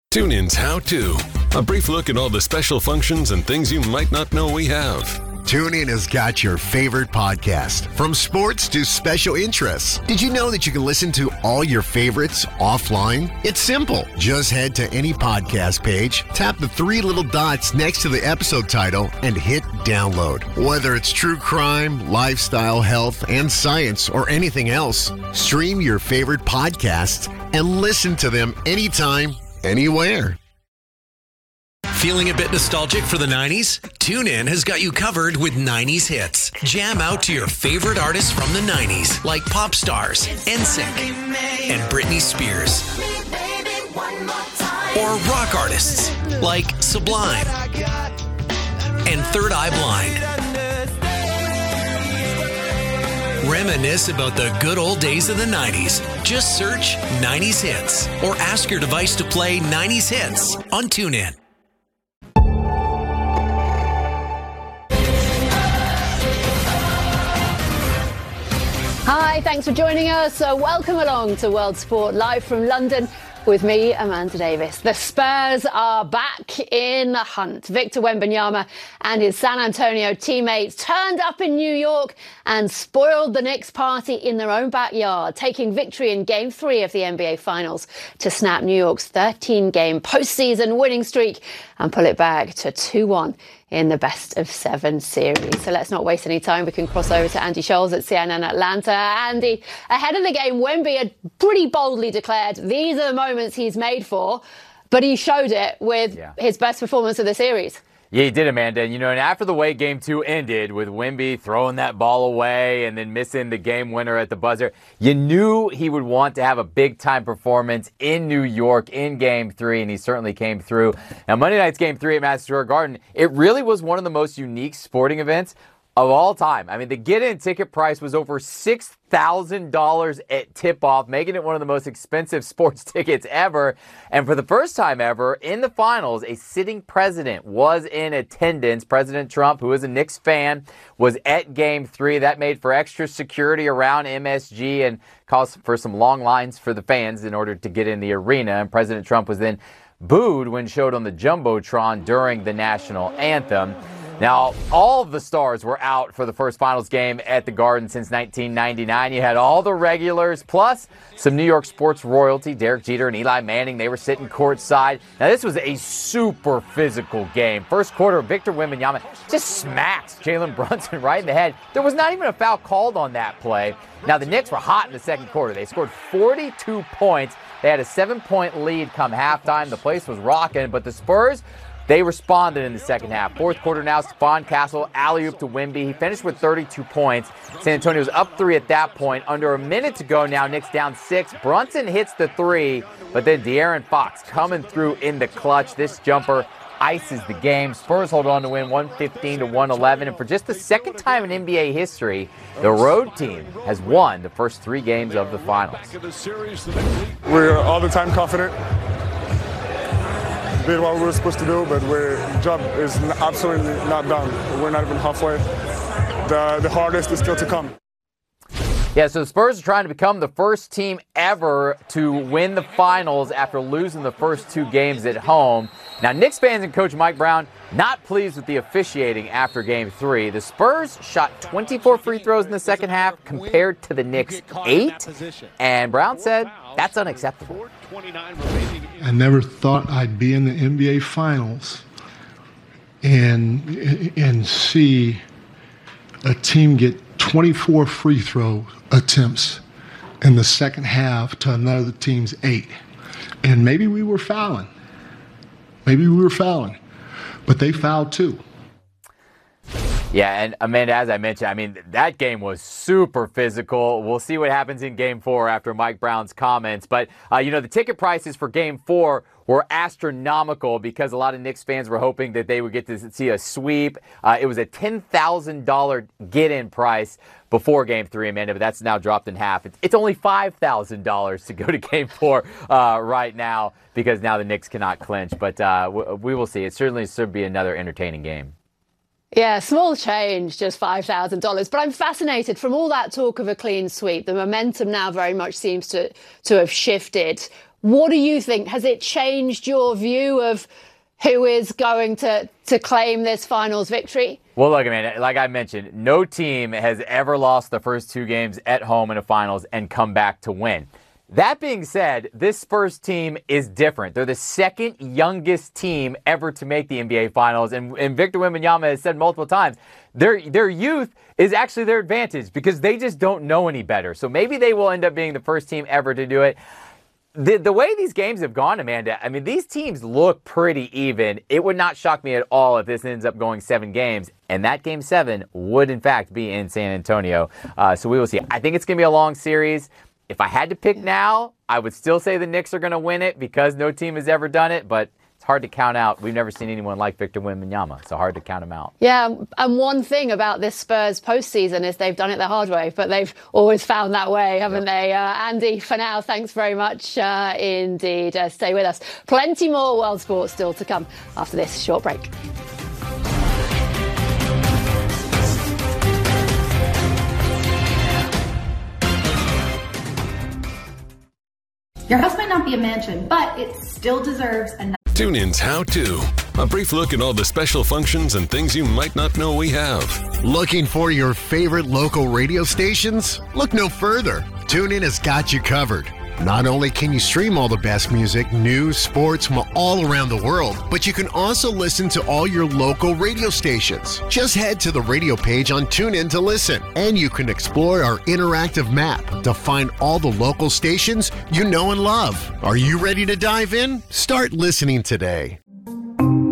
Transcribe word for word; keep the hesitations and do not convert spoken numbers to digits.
TuneIn's How To. A brief look at all the special functions and things you might not know we have. TuneIn has got your favorite podcast, from sports to special interests. Did you know that you can listen to all your favorites offline? It's simple. Just head to any podcast page, tap the three little dots next to the episode title, and hit download. Whether it's true crime, lifestyle, health, and science, or anything else, stream your favorite podcasts and listen to them anytime, anywhere. Feeling a bit nostalgic for the nineties? TuneIn has got you covered with nineties hits. Jam out to your favorite artists from the nineties, like pop stars, N Sync, and Britney Spears. Or rock artists, like Sublime and Third Eye Blind. Reminisce about the good old days of the nineties. Just search nineties hits or ask your device to play nineties hits on TuneIn. Hi, thanks for joining us. Uh, welcome along to World Sport, live from London with me, Amanda Davis. The Spurs are back in the hunt. Victor Wembanyama and his San Antonio teammates turned up in New York and spoiled the Knicks party in their own backyard, taking victory in Game three of the N B A Finals to snap New York's thirteen-game postseason winning streak and pull it back to two one in the best of seven series. So let's not waste any time. We can cross over to Andy Scholes at C N N Atlanta. Andy, ahead of the game, Wemby had pretty boldly declared these are the moments he's made for, but he showed it with yeah. his best performance of the series. Yeah, he did, Amanda. You know, and after the way game two ended, with Wemby throwing that ball away and then missing the game winner at the buzzer, you knew he would want to have a big-time performance in New York in game three, and he certainly came through. Now, Monday night's game three at Madison Square Garden, it really was one of the most unique sporting events of all time. I mean, the get-in ticket price was over six thousand dollars at tip-off, making it one of the most expensive sports tickets ever. And for the first time ever, in the finals, a sitting president was in attendance. President Trump, who is a Knicks fan, was at Game three. That made for extra security around M S G and caused for some long lines for the fans in order to get in the arena. And President Trump was then booed when showed on the Jumbotron during the national anthem. Now, all of the stars were out for the first finals game at the Garden since nineteen ninety-nine. You had all the regulars, plus some New York sports royalty, Derek Jeter and Eli Manning. They were sitting courtside. Now, this was a super physical game. First quarter, Victor Wembanyama just smacks Jalen Brunson right in the head. There was not even a foul called on that play. Now, the Knicks were hot in the second quarter. They scored forty-two points. They had a seven-point lead come halftime. The place was rocking, but the Spurs, they responded in the second half. Fourth quarter now, Stephon Castle, alley-oop to Wemby. He finished with thirty-two points. San Antonio was up three at that point. Under a minute to go now, Knicks down six. Brunson hits the three, but then De'Aaron Fox coming through in the clutch. This jumper ices the game. Spurs hold on to win one fifteen to one eleven. And for just the second time in N B A history, the road team has won the first three games of the finals. We're all the time confident. Did what we were supposed to do, but our job is absolutely not done. We're not even halfway. The, the hardest is still to come. Yeah, so the Spurs are trying to become the first team ever to win the finals after losing the first two games at home. Now, Knicks fans and Coach Mike Brown not pleased with the officiating after Game three. The Spurs shot twenty-four free throws in the second half compared to the Knicks' eight, and Brown said that's unacceptable. I never thought I'd be in the N B A Finals and and see a team get twenty-four free throw attempts in the second half to another team's eight. And maybe we were fouling. Maybe we were fouling. But they fouled too. Yeah, and Amanda, as I mentioned, I mean, that game was super physical. We'll see what happens in Game four after Mike Brown's comments. But, uh, you know, the ticket prices for Game four were astronomical because a lot of Knicks fans were hoping that they would get to see a sweep. Uh, it was a ten thousand dollars get-in price before Game three, Amanda, but that's now dropped in half. It's, it's only five thousand dollars to go to Game four uh, right now because now the Knicks cannot clinch. But uh, w- we will see. It certainly should be another entertaining game. Yeah, small change, just five thousand dollars. But I'm fascinated from all that talk of a clean sweep. The momentum now very much seems to, to have shifted. What do you think? Has it changed your view of who is going to, to claim this finals victory? Well, look, man, like I mentioned, no team has ever lost the first two games at home in a finals and come back to win. That being said, this Spurs team is different. They're the second youngest team ever to make the N B A Finals, and, and Victor Wembanyama has said multiple times, their their youth is actually their advantage because they just don't know any better. So maybe they will end up being the first team ever to do it. The, the way these games have gone, Amanda, I mean, these teams look pretty even. It would not shock me at all if this ends up going seven games, and that game seven would, in fact, be in San Antonio. Uh, so we will see. I think it's going to be a long series. If I had to pick now, I would still say the Knicks are going to win it because no team has ever done it, but it's hard to count out. We've never seen anyone like Victor Wembanyama, so hard to count him out. Yeah, and one thing about this Spurs postseason is they've done it the hard way, but they've always found that way, haven't yep. they? Uh, Andy, for now, thanks very much uh, indeed. Uh, stay with us. Plenty more World Sports still to come after this short break. Your house might not be a mansion, but it still deserves a... TuneIn's How To. A brief look at all the special functions and things you might not know we have. Looking for your favorite local radio stations? Look no further. TuneIn has got you covered. Not only can you stream all the best music, news, sports from all around the world, but you can also listen to all your local radio stations. Just head to the radio page on TuneIn to listen, and you can explore our interactive map to find all the local stations you know and love. Are you ready to dive in? Start listening today.